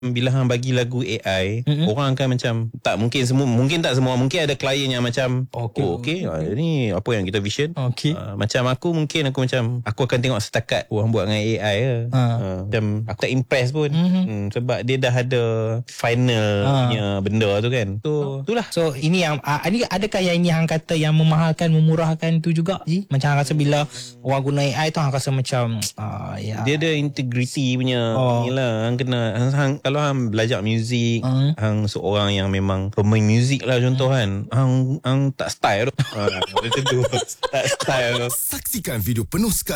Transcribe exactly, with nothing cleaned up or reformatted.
bila hang bagi lagu A I, mm-hmm. orang akan macam tak mungkin semua, mungkin tak semua, mungkin ada klien yang macam okay. oh okey, okay. ni apa yang kita vision. Okay. Uh, macam aku mungkin aku macam aku akan tengok setakat orang buat dengan A I je. Ha. Uh, macam aku tak impress pun. Mm-hmm. Hmm, sebab dia dah ada finalnya ha. benda tu kan. So itulah. So ini yang uh, ini adakah yang ini hang kata yang memahalkan, memurahkan tu juga Ji? Macam hang rasa bila orang guna A I tu hang rasa macam uh, ya. Dia ada integrity punya oh. Inilah hang kena hang, hang, kalau hang belajar muzik, uh. hang seorang yang memang pemain muzik lah contoh uh. kan, hang hang tak style tu. Ha, macam tu. Tak style tu. Saksikan video penuh